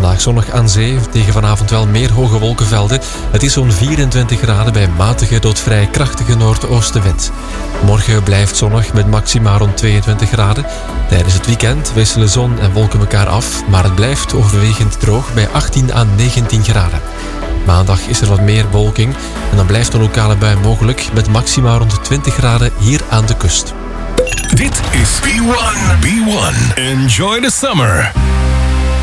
Vandaag zonnig aan zee, tegen vanavond wel meer hoge wolkenvelden. Het is zo'n 24 graden bij matige tot vrij krachtige noordoostenwind. Morgen blijft zonnig met maxima rond 22 graden. Tijdens het weekend wisselen zon en wolken elkaar af, maar het blijft overwegend droog bij 18 à 19 graden. Maandag is er wat meer bewolking en dan blijft een lokale bui mogelijk met maxima rond 20 graden hier aan de kust. Dit is B1. B1. Enjoy the summer.